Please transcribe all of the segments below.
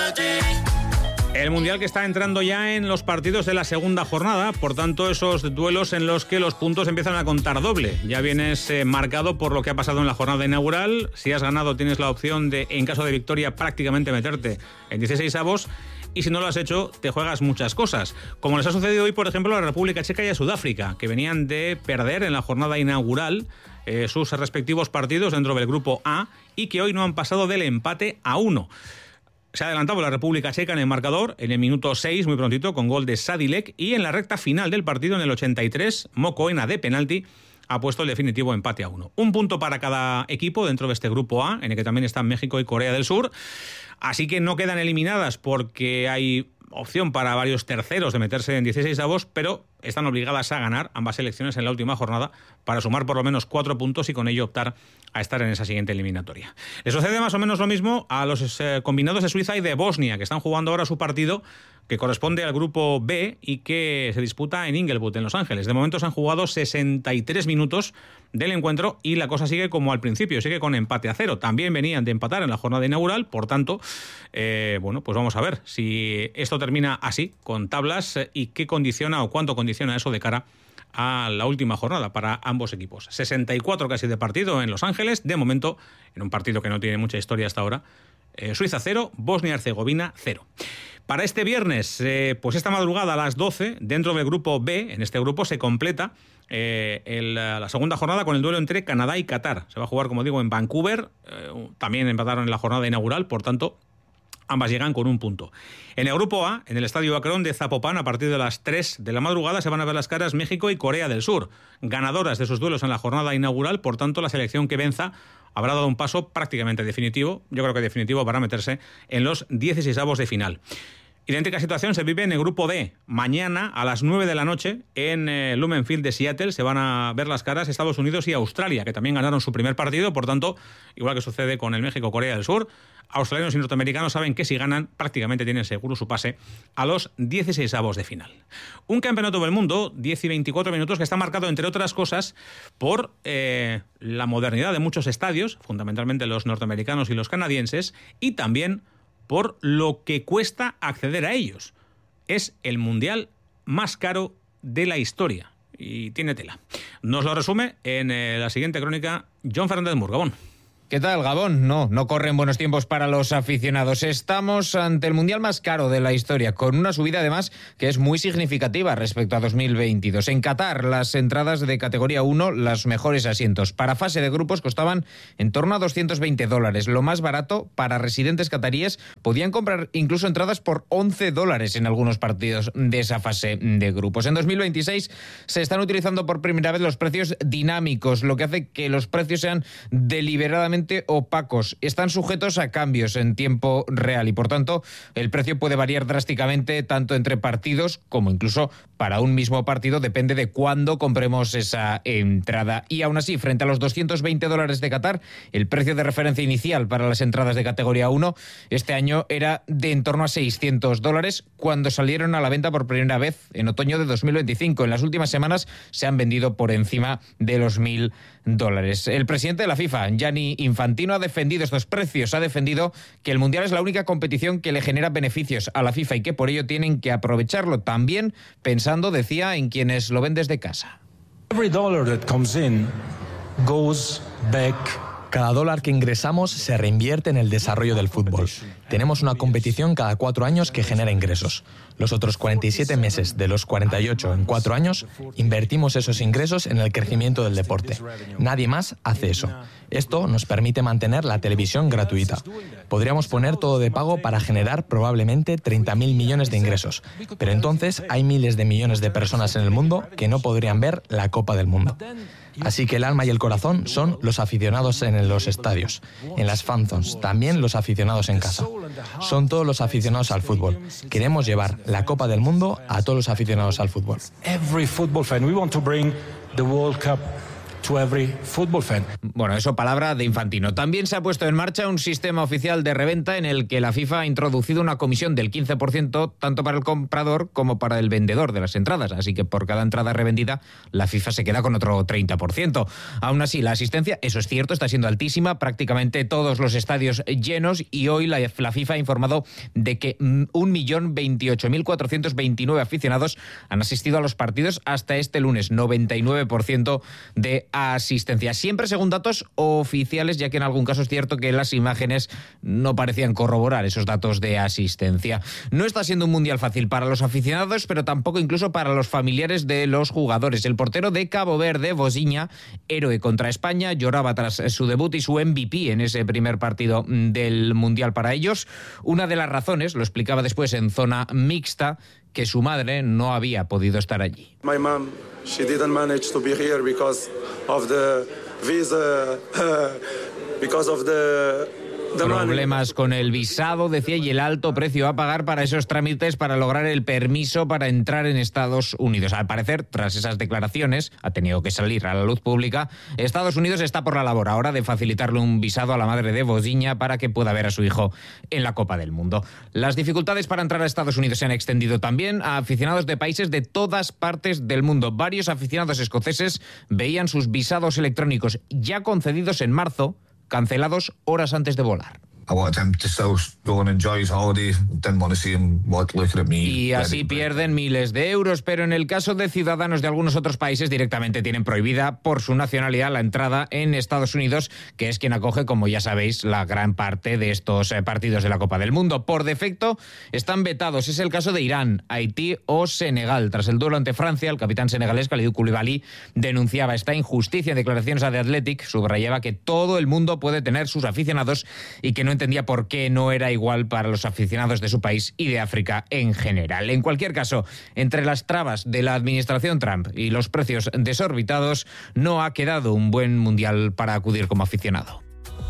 El Mundial que está entrando ya en los partidos de la segunda jornada, por tanto esos duelos en los que los puntos empiezan a contar doble. Ya vienes marcado por lo que ha pasado en la jornada inaugural. Si has ganado tienes la opción de, en caso de victoria, prácticamente meterte en 16avos. Y si no lo has hecho, te juegas muchas cosas. Como les ha sucedido hoy, por ejemplo, a la República Checa y a Sudáfrica, que venían de perder en la jornada inaugural sus respectivos partidos dentro del grupo A y que hoy no han pasado del empate a 1. Se ha adelantado la República Checa en el marcador en el minuto 6, muy prontito, con gol de Sadilek, y en la recta final del partido, en el 83, Mokoena de penalti ha puesto el definitivo empate a 1. Un punto para cada equipo dentro de este grupo A, en el que también están México y Corea del Sur. Así que no quedan eliminadas porque hay opción para varios terceros de meterse en 16avos, pero están obligadas a ganar ambas selecciones en la última jornada para sumar por lo menos 4 puntos y con ello optar a estar en esa siguiente eliminatoria. Le sucede más o menos lo mismo a los combinados de Suiza y de Bosnia, que están jugando ahora su partido que corresponde al grupo B y que se disputa en Inglewood, en Los Ángeles. De momento se han jugado 63 minutos del encuentro y la cosa sigue como al principio, sigue con empate a 0. También venían de empatar en la jornada inaugural, por tanto, pues vamos a ver si esto termina así, con tablas, y qué condiciona o cuánto condiciona eso de cara a la última jornada para ambos equipos. 64 casi de partido en Los Ángeles, de momento, en un partido que no tiene mucha historia hasta ahora. Suiza 0, Bosnia-Herzegovina 0. Para este viernes, pues esta madrugada a las 12, dentro del grupo B, en este grupo se completa la segunda jornada con el duelo entre Canadá y Qatar. Se va a jugar, como digo, en Vancouver. También empataron en la jornada inaugural, por tanto, ambas llegan con un punto. En el grupo A, en el Estadio Akron de Zapopan, a partir de las 3 de la madrugada se van a ver las caras México y Corea del Sur, ganadoras de sus duelos en la jornada inaugural. Por tanto, la selección que venza habrá dado un paso prácticamente definitivo, yo creo que definitivo, para meterse en los 16avos de final. Idéntica situación se vive en el grupo D. Mañana a las 9 de la noche en Lumen Field de Seattle se van a ver las caras Estados Unidos y Australia, que también ganaron su primer partido. Por tanto, igual que sucede con el México-Corea del Sur, australianos y norteamericanos saben que si ganan prácticamente tienen seguro su pase a los 16avos de final. Un campeonato del mundo, 10 y 24 minutos, que está marcado, entre otras cosas, por la modernidad de muchos estadios, fundamentalmente los norteamericanos y los canadienses, y también por lo que cuesta acceder a ellos. Es el mundial más caro de la historia y tiene tela. Nos lo resume en la siguiente crónica John Fernández Mur. Gabón. ¿Qué tal, Gabón? No corren buenos tiempos para los aficionados. Estamos ante el mundial más caro de la historia, con una subida además que es muy significativa respecto a 2022. En Qatar, las entradas de categoría 1, los mejores asientos para fase de grupos costaban en torno a $220. Lo más barato, para residentes cataríes, podían comprar incluso entradas por $11 en algunos partidos de esa fase de grupos. En 2026 se están utilizando por primera vez los precios dinámicos, lo que hace que los precios sean deliberadamente opacos, están sujetos a cambios en tiempo real y por tanto el precio puede variar drásticamente tanto entre partidos como incluso para un mismo partido, depende de cuándo compremos esa entrada. Y aún así, frente a los $220 de Qatar, el precio de referencia inicial para las entradas de categoría 1 este año era de en torno a $600 cuando salieron a la venta por primera vez en otoño de 2025. En las últimas semanas se han vendido por encima de los $1.000. El presidente de la FIFA, Gianni Infantino, ha defendido estos precios, ha defendido que el Mundial es la única competición que le genera beneficios a la FIFA y que por ello tienen que aprovecharlo, también pensando, decía, en quienes lo ven desde casa. Every dollar that comes in goes back. Cada dólar que ingresamos se reinvierte en el desarrollo del fútbol. Tenemos una competición cada 4 años que genera ingresos. Los otros 47 meses de los 48 en 4 años, invertimos esos ingresos en el crecimiento del deporte. Nadie más hace eso. Esto nos permite mantener la televisión gratuita. Podríamos poner todo de pago para generar probablemente 30.000 millones de ingresos. Pero entonces hay miles de millones de personas en el mundo que no podrían ver la Copa del Mundo. Así que el alma y el corazón son los aficionados en los estadios, en las fanzones, también los aficionados en casa. Son todos los aficionados al fútbol. Queremos llevar la Copa del Mundo a todos los aficionados al fútbol. Every football fan, we want to bring the World Cup to every football fan. Bueno, eso palabra de Infantino. También se ha puesto en marcha un sistema oficial de reventa en el que la FIFA ha introducido una comisión del 15% tanto para el comprador como para el vendedor de las entradas. Así que por cada entrada revendida, la FIFA se queda con otro 30%. Aún así, la asistencia, eso es cierto, está siendo altísima. Prácticamente todos los estadios llenos y hoy la FIFA ha informado de que 1.028.429 aficionados han asistido a los partidos hasta este lunes. 99% de asistencia. Siempre según datos oficiales, ya que en algún caso es cierto que las imágenes no parecían corroborar esos datos de asistencia. No está siendo un mundial fácil para los aficionados, pero tampoco incluso para los familiares de los jugadores. El portero de Cabo Verde, Vozinha, héroe contra España, lloraba tras su debut y su MVP en ese primer partido del mundial para ellos. Una de las razones, lo explicaba después en zona mixta, que su madre no había podido estar allí. My mom, she didn't manage to be here because of the visa, because of the problemas con el visado, decía, y el alto precio a pagar para esos trámites para lograr el permiso para entrar en Estados Unidos. Al parecer, tras esas declaraciones, ha tenido que salir a la luz pública, Estados Unidos está por la labor ahora de facilitarle un visado a la madre de Vozinha para que pueda ver a su hijo en la Copa del Mundo. Las dificultades para entrar a Estados Unidos se han extendido también a aficionados de países de todas partes del mundo. Varios aficionados escoceses veían sus visados electrónicos ya concedidos en marzo, cancelados horas antes de volar. Y así pierden miles de euros, pero en el caso de ciudadanos de algunos otros países directamente tienen prohibida por su nacionalidad la entrada en Estados Unidos, que es quien acoge, como ya sabéis, la gran parte de estos partidos de la Copa del Mundo. Por defecto están vetados. Es el caso de Irán, Haití o Senegal. Tras el duelo ante Francia, el capitán senegalés Kalidou Koulibaly denunciaba esta injusticia en declaraciones a The Athletic. Subrayaba que todo el mundo puede tener sus aficionados y que no entendía por qué no era igual para los aficionados de su país y de África en general. En cualquier caso, entre las trabas de la administración Trump y los precios desorbitados, no ha quedado un buen mundial para acudir como aficionado.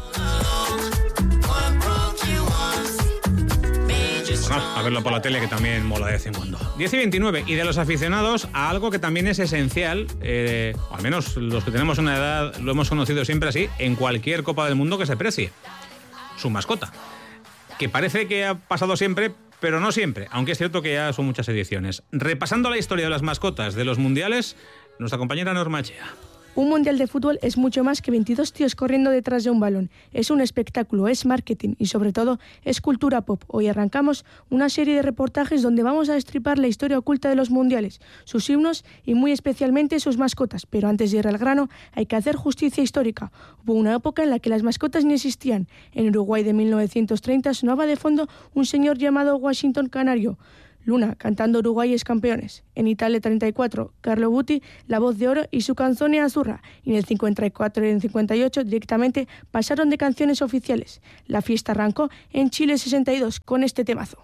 A verlo por la tele, que también mola de vez en cuando. 10:29, y de los aficionados a algo que también es esencial, o al menos los que tenemos una edad lo hemos conocido siempre así, en cualquier Copa del Mundo que se precie: su mascota. Que parece que ha pasado siempre, pero no siempre, aunque es cierto que ya son muchas ediciones. Repasando la historia de las mascotas de los mundiales, nuestra compañera Norma Echea. Un mundial de fútbol es mucho más que 22 tíos corriendo detrás de un balón. Es un espectáculo, es marketing y sobre todo es cultura pop. Hoy arrancamos una serie de reportajes donde vamos a destripar la historia oculta de los mundiales, sus himnos y muy especialmente sus mascotas. Pero antes de ir al grano hay que hacer justicia histórica. Hubo una época en la que las mascotas ni existían. En Uruguay de 1930 sonaba de fondo un señor llamado Washington Canario. Luna, cantando Uruguayes campeones. En Italia 34, Carlo Butti, La Voz de Oro y su Canzone Azzurra. Y en el 54 y en el 58 directamente pasaron de canciones oficiales. La fiesta arrancó en Chile 62 con este temazo.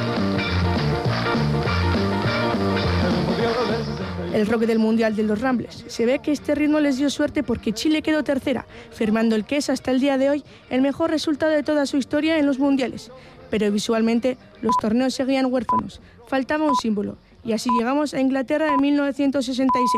El rock del Mundial de los Rambles. Se ve que este ritmo les dio suerte porque Chile quedó tercera, firmando el que es hasta el día de hoy el mejor resultado de toda su historia en los mundiales. Pero visualmente los torneos seguían huérfanos. Faltaba un símbolo. Y así llegamos a Inglaterra en 1966.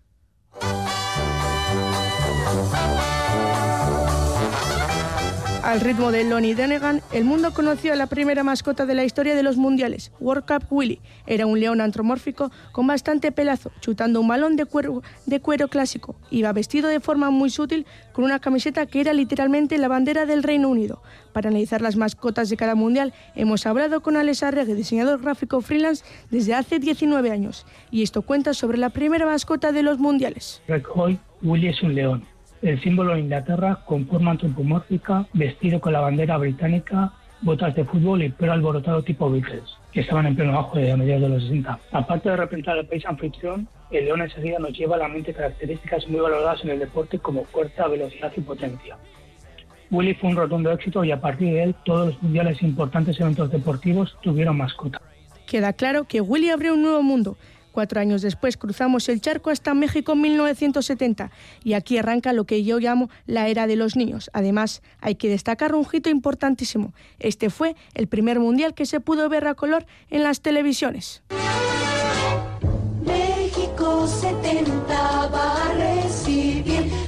Al ritmo de Lonnie Donegan, el mundo conoció a la primera mascota de la historia de los mundiales, World Cup Willy. Era un león antropomórfico con bastante pelazo, chutando un balón de cuero clásico. Iba vestido de forma muy sutil con una camiseta que era literalmente la bandera del Reino Unido. Para analizar las mascotas de cada mundial, hemos hablado con Alex Arregui, diseñador gráfico freelance desde hace 19 años. Y esto cuenta sobre la primera mascota de los mundiales. Hoy, Willy es un león. El símbolo de Inglaterra con forma antropomórfica, vestido con la bandera británica, botas de fútbol y pelo alborotado tipo Beatles, que estaban en pleno auge a mediados de los 60. Aparte de representar al país anfitrión, el león enseguida nos lleva a la mente características muy valoradas en el deporte como fuerza, velocidad y potencia. Willy fue un rotundo éxito y a partir de él todos los mundiales e importantes eventos deportivos tuvieron mascota. Queda claro que Willy abrió un nuevo mundo. 4 años después cruzamos el charco hasta México en 1970 y aquí arranca lo que yo llamo la era de los niños. Además, hay que destacar un hito importantísimo. Este fue el primer mundial que se pudo ver a color en las televisiones. México 70 va a recibir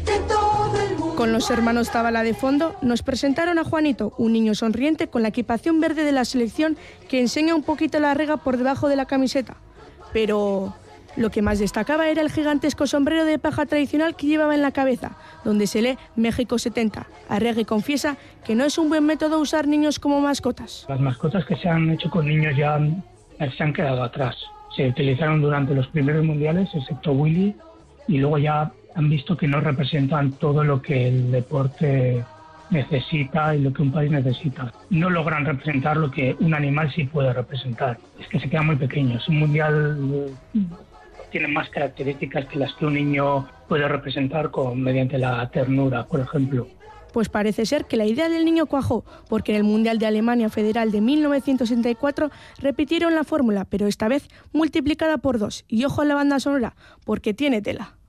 los hermanos Zabala de fondo, nos presentaron a Juanito, un niño sonriente con la equipación verde de la selección que enseña un poquito la rega por debajo de la camiseta. Pero lo que más destacaba era el gigantesco sombrero de paja tradicional que llevaba en la cabeza, donde se lee México 70. Arregui confiesa que no es un buen método usar niños como mascotas. Las mascotas que se han hecho con niños ya se han quedado atrás. Se utilizaron durante los primeros mundiales, excepto Willy, y luego ya han visto que no representan todo lo que el deporte necesita y lo que un país necesita. No logran representar lo que un animal sí puede representar. Es que se quedan muy pequeños. Un mundial tiene más características que las que un niño puede representar mediante la ternura, por ejemplo. Pues parece ser que la idea del niño cuajó, porque en el Mundial de Alemania Federal de 1964 repitieron la fórmula, pero esta vez multiplicada por 2. Y ojo a la banda sonora, porque tiene tela.